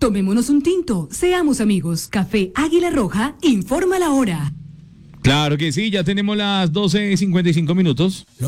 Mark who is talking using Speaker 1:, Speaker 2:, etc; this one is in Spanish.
Speaker 1: Tomémonos un tinto, seamos amigos. Café Águila Roja, informa la hora.
Speaker 2: Claro que sí, ya tenemos las 12:55 minutos.